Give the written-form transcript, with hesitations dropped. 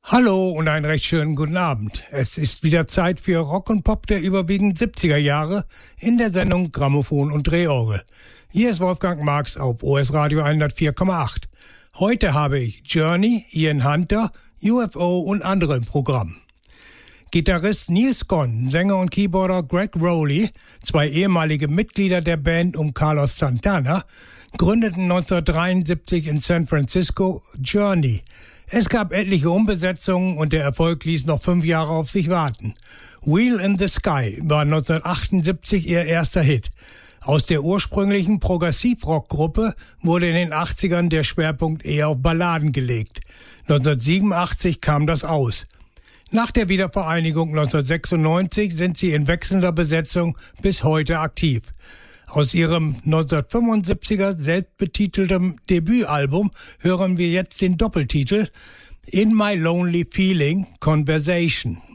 Hallo und einen recht schönen guten Abend. Es ist wieder Zeit für Rock und Pop der überwiegend 70er Jahre in der Sendung Grammophon und Drehorgel. Hier ist Wolfgang Marx auf OS Radio 104,8. Heute habe ich Journey, Ian Hunter, UFO und andere im Programm. Gitarrist Neil Scott, Sänger und Keyboarder Greg Rowley, zwei ehemalige Mitglieder der Band um Carlos Santana, gründeten 1973 in San Francisco Journey. Es gab etliche Umbesetzungen und der Erfolg ließ noch 5 Jahre auf sich warten. Wheel in the Sky war 1978 ihr erster Hit. Aus der ursprünglichen Progressivrock-Gruppe wurde in den 80ern der Schwerpunkt eher auf Balladen gelegt. 1987 kam das aus. Nach der Wiedervereinigung 1996 sind sie in wechselnder Besetzung bis heute aktiv. Aus ihrem 1975er selbstbetiteltem Debütalbum hören wir jetzt den Doppeltitel In My Lonely Feeling Conversation.